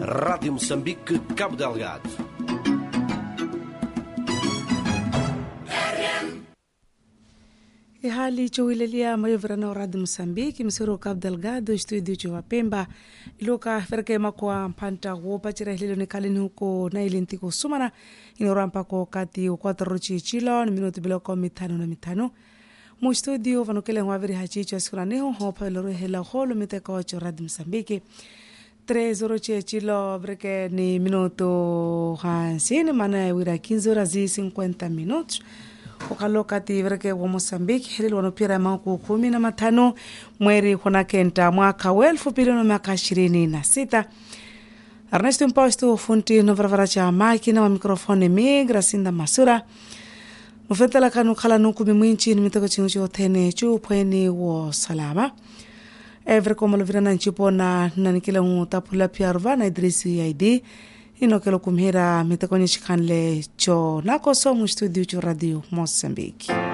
Rádio Moçambique, Cabo Delgado. E hali chouilelia mayovrana o Rádio Moçambique, msero Cabo Delgado, studio cho Pemba. Iloka ferke makwa mpanta wopa chira hililo ni kalini huko na ilintiko sumana. Inorampa ko kati o 4 chilo, ni minuto biloko mitano na mitano. Mo studio vanokele ngwaviri hachicho asikunaneho, hopa iloro hela holo miteka wacho Rádio Moçambique. 3 chilo breke ni minuto hansini, mana wira 15 horas e 50 minutos. Ukalokati vreke wa Mozambique hili wanopira mangu 15 mweri kuna kenta mwaka wa 2026. Ernesto Imposto funti novaravara cha makina wa mikrofoni migra sinda masura mufetela kanu kala nuku mimwinchi ni mitoko chinguchi otene chupweni wa salama vreke wamaluvira na nchipo na nanikila utapula pia ruvana Idrisi ID inokelo kumhira mitakonye chikanle cho nakoso mu studio cho Radio Moçambique.